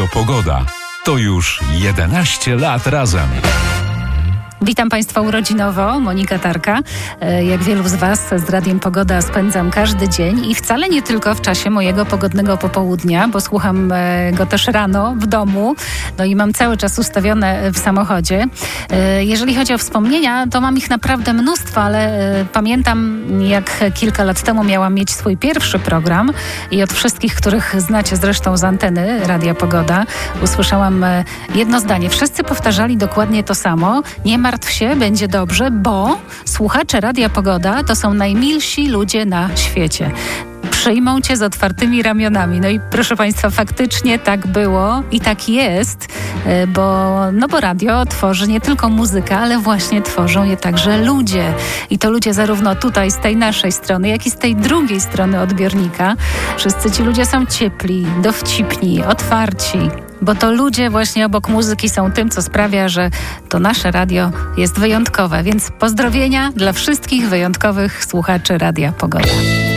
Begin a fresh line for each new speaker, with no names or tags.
Pogoda. To już 11 lat razem.
Witam Państwa urodzinowo, Monika Tarka. Jak wielu z Was z Radiem Pogoda spędzam każdy dzień i wcale nie tylko w czasie mojego pogodnego popołudnia, bo słucham go też rano w domu, no i mam cały czas ustawione w samochodzie. Jeżeli chodzi o wspomnienia, to mam ich naprawdę mnóstwo, ale pamiętam, jak kilka lat temu miałam mieć swój pierwszy program i od wszystkich, których znacie zresztą z anteny Radia Pogoda, usłyszałam jedno zdanie. Wszyscy powtarzali dokładnie to samo. Nie martw się, będzie dobrze, bo słuchacze Radia Pogoda to są najmilsi ludzie na świecie. Przyjmą Cię z otwartymi ramionami. No i proszę Państwa, faktycznie tak było i tak jest, bo radio tworzy nie tylko muzykę, ale właśnie tworzą je także ludzie. I to ludzie zarówno tutaj z tej naszej strony, jak i z tej drugiej strony odbiornika. Wszyscy ci ludzie są ciepli, dowcipni, otwarci. Bo to ludzie właśnie obok muzyki są tym, co sprawia, że to nasze radio jest wyjątkowe. Więc pozdrowienia dla wszystkich wyjątkowych słuchaczy Radia Pogoda.